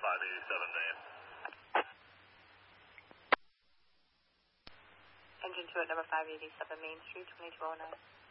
587 Main. Engine 2 at number 587 Main Street, 2209.